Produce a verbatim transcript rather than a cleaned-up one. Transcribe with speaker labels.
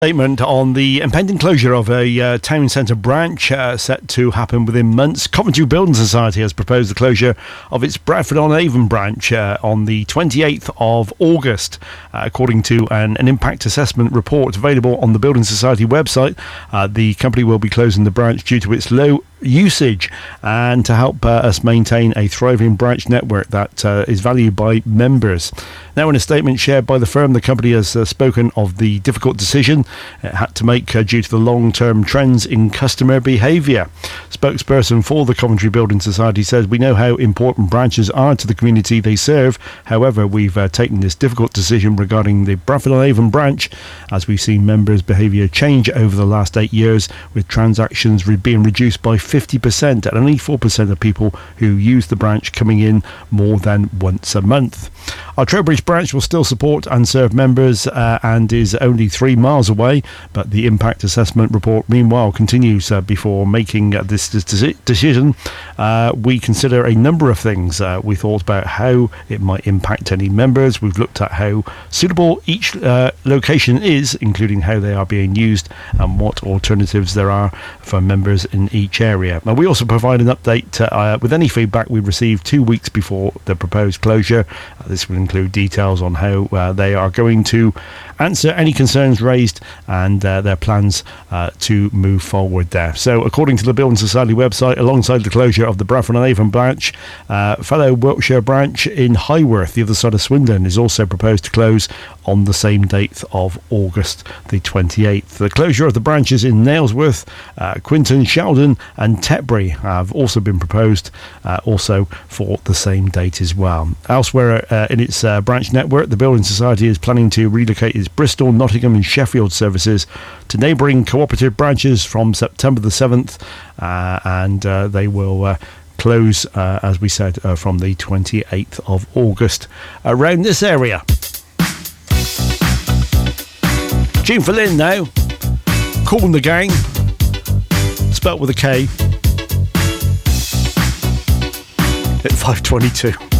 Speaker 1: Statement on the impending closure of a uh, town centre branch uh, set to happen within months. Coventry Building Society has proposed the closure of its Bradford-on-Avon branch uh, on the twenty-eighth of August. Uh, according to an, an impact assessment report available on the Building Society website, uh, the company will be closing the branch due to its low usage and to help uh, us maintain a thriving branch network that uh, is valued by members. Now, in a statement shared by the firm, the company has uh, spoken of the difficult decision it had to make uh, due to the long-term trends in customer behaviour. Spokesperson for the Coventry Building Society says, "We know how important branches are to the community they serve. However, we've uh, taken this difficult decision regarding the Bradford-on-Avon branch as we've seen members' behaviour change over the last eight years, with transactions re- being reduced by fifty percent and only four percent of people who use the branch coming in more than once a month. Our Trowbridge branch will still support and serve members uh, and is only three miles away, but the impact assessment report meanwhile continues. Uh, before making uh, this, this decision, uh, we consider a number of things. Uh, we thought about how it might impact any members. We've looked at how suitable each uh, location is, including how they are being used and what alternatives there are for members in each area. Now, we also provide an update uh, with any feedback we receive two weeks before the proposed closure. Uh, this will include details on how uh, they are going to answer any concerns raised and uh, their plans uh, to move forward there. So, according to the Building Society website, alongside the closure of the Bradford-on-Avon branch, uh, fellow Wiltshire branch in Highworth, the other side of Swindon, is also proposed to close on the same date of August the twenty-eighth. The closure of the branches in Nailsworth, uh, Quinton, Sheldon and Tetbury have also been proposed uh, also for the same date as well. Elsewhere uh, in its uh, branch network, the Building Society is planning to relocate its Bristol, Nottingham and Sheffield services to neighbouring cooperative branches from September the seventh, uh, and uh, they will uh, close, uh, as we said, uh, from the twenty-eighth of August around this area. Tune for Lynn now. Cool in the Gang, spelt with a K, at five twenty-two.